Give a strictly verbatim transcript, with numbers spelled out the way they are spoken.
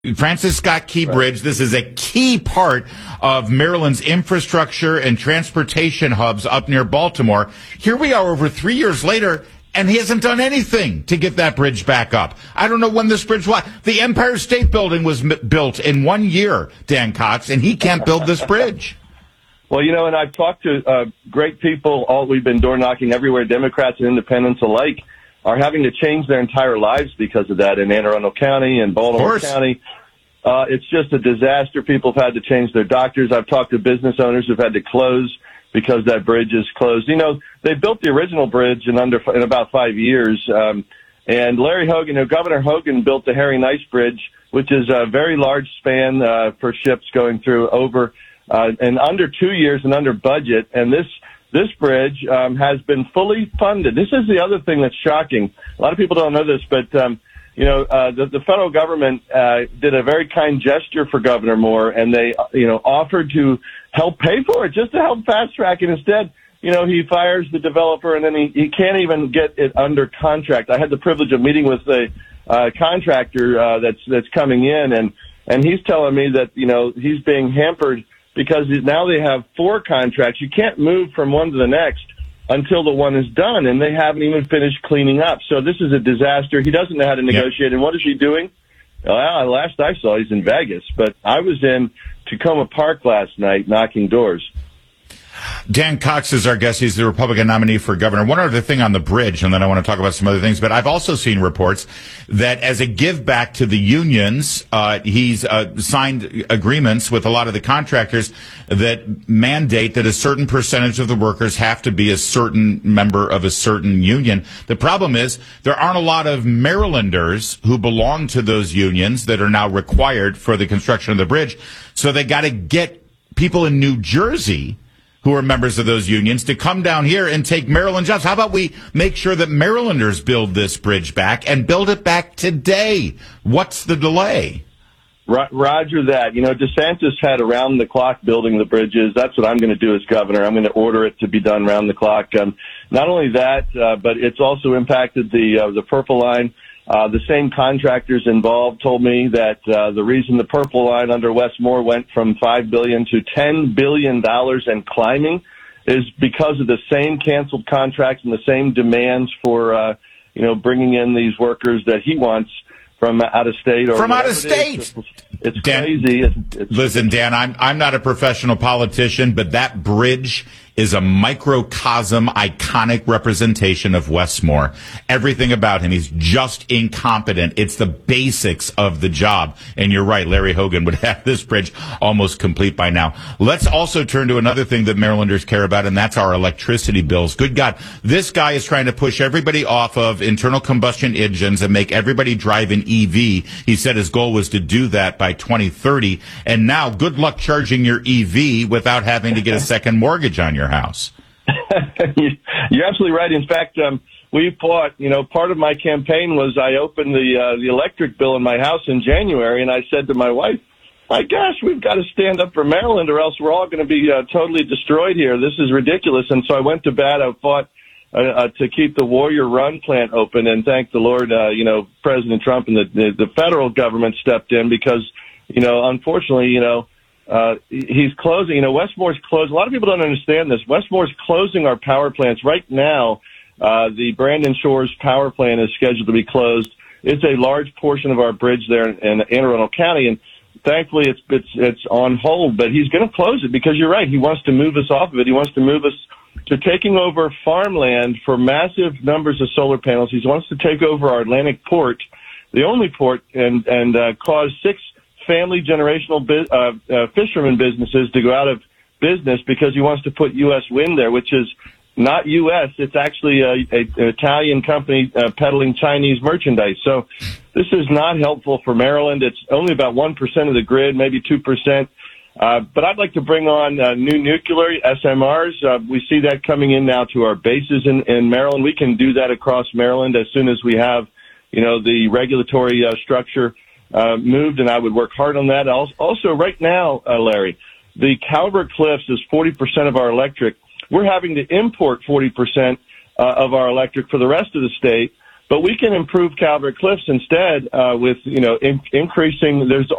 Francis Scott Key Right. Bridge. This is a key part of Maryland's infrastructure and transportation hubs up near Baltimore. Here we are over three years later, and he hasn't done anything to get that bridge back up. I don't know when this bridge was. The Empire State Building was m- built in one year, Dan Cox, and he can't build this bridge. Well, you know, and I've talked to uh, great people. All we've been door knocking everywhere. Democrats and independents alike are having to change their entire lives because of that in Anne Arundel County and Baltimore County. Uh, it's just a disaster. People have had to change their doctors. I've talked to business owners who've had to close because that bridge is closed. You know, they built the original bridge in under in about five years. Um, and Larry Hogan, you know, Governor Hogan built the Harry Nice Bridge, which is a very large span uh, for ships going through over uh, in under two years and under budget. And this This bridge um, has been fully funded. This is the other thing that's shocking. A lot of people don't know this, but, um, you know, uh, the, the federal government uh, did a very kind gesture for Governor Moore, and they, you know, offered to help pay for it, just to help fast track it. Instead, you know, he fires the developer, and then he, he can't even get it under contract. I had the privilege of meeting with the uh, contractor uh, that's that's coming in, and, and he's telling me that, you know, he's being hampered because now they have four contracts. You can't move from one to the next until the one is done, and they haven't even finished cleaning up. So this is a disaster. He doesn't know how to negotiate. Yep. And what is he doing? Well, last I saw, he's in Vegas. But I was in Tacoma Park last night knocking doors. Dan Cox is our guest. He's the Republican nominee for governor. One other thing on the bridge, and then I want to talk about some other things, but I've also seen reports that as a give back to the unions, uh, he's uh, signed agreements with a lot of the contractors that mandate that a certain percentage of the workers have to be a certain member of a certain union. The problem is there aren't a lot of Marylanders who belong to those unions that are now required for the construction of the bridge. So they got to get people in New Jersey who are members of those unions to come down here and take Maryland jobs. How about we make sure that Marylanders build this bridge back and build it back today? What's the delay? Roger that. You know, DeSantis had around the clock building the bridges. That's what I'm going to do as governor. I'm going to order it to be done around the clock. Um, not only that, uh, but it's also impacted the uh, the Purple Line. Uh, the same contractors involved told me that uh, the reason the Purple Line under Wes Moore went from five billion dollars to ten billion dollars and climbing is because of the same canceled contracts and the same demands for, uh, you know, bringing in these workers that he wants from out of state. Or from out of state. It's, it's Dan, crazy. It's, it's, listen, Dan, I'm I'm not a professional politician, but that bridge is a microcosm, iconic representation of Wes Moore. Everything about him, he's just incompetent. It's the basics of the job. And you're right, Larry Hogan would have this bridge almost complete by now. Let's also turn to another thing that Marylanders care about, and that's our electricity bills. Good God, this guy is trying to push everybody off of internal combustion engines and make everybody drive an E V. He said his goal was to do that by twenty thirty. And now, good luck charging your E V without having to get a second mortgage on your house. You're absolutely right. In fact, um, we fought, you know, part of my campaign was I opened the uh, the electric bill in my house in January, and I said to my wife, my gosh, we've got to stand up for Maryland or else we're all going to be uh, totally destroyed here. This is ridiculous. And so I went to bat. I fought uh, uh, to keep the Warrior Run plant open, and thank the Lord, uh, you know, President Trump and the, the, the federal government stepped in because, you know, unfortunately, you know, Uh, he's closing, you know, Wes Moore's closed. A lot of people don't understand this. Wes Moore's closing our power plants. Right now, uh, the Brandon Shores power plant is scheduled to be closed. It's a large portion of our bridge there in, in Anne Arundel County, and thankfully it's, it's, it's on hold, but he's going to close it because you're right. He wants to move us off of it. He wants to move us to taking over farmland for massive numbers of solar panels. He wants to take over our Atlantic port, the only port, and, and, uh, cause six family generational bu- uh, uh, fisherman businesses to go out of business because he wants to put U S wind there, which is not U S. It's actually a, a, an Italian company uh, peddling Chinese merchandise. So this is not helpful for Maryland. It's only about one percent of the grid, maybe two percent. Uh, but I'd like to bring on uh, new nuclear S M Rs. Uh, we see that coming in now to our bases in, in Maryland. We can do that across Maryland as soon as we have, you know, the regulatory uh, structure Uh, moved, and I would work hard on that. Also, right now, uh, Larry, the Calvert Cliffs is forty percent of our electric. We're having to import forty percent uh, of our electric for the rest of the state But we can improve Calvert Cliffs instead uh, with, you know, in- increasing. There's